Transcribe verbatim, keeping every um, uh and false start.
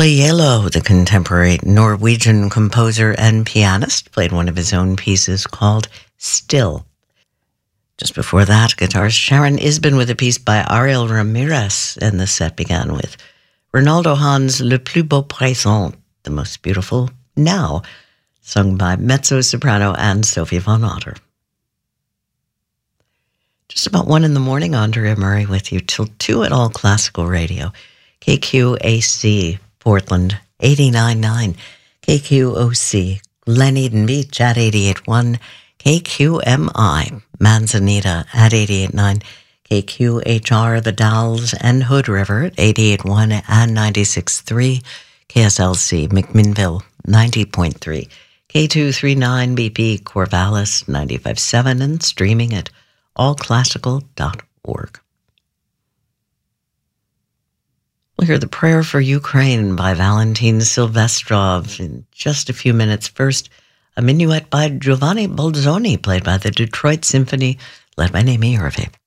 Ole Yelo, the contemporary Norwegian composer and pianist, played one of his own pieces called Still. Just before that, guitarist Sharon Isbin with a piece by Ariel Ramirez, and the set began with Ronaldo Hahn's Le Plus Beau Présent, the most beautiful now, sung by mezzo-soprano and Sophie von Otter. Just about one in the morning, Andrea Murray with you till two at All Classical Radio. K Q A C, Portland, eighty-nine point nine. K Q O C, Glen Eden Beach at eighty-eight point one. K Q M I, Manzanita at eighty-eight point nine. K Q H R, The Dalles and Hood River at eighty-eight point one and ninety-six point three. K S L C, McMinnville, ninety point three. K two thirty-nine B P, Corvallis, ninety-five point seven, and streaming at all classical dot org. We'll hear the Prayer for Ukraine by Valentin Silvestrov in just a few minutes. First, a minuet by Giovanni Bolzoni, played by the Detroit Symphony, led by Naomi Irving.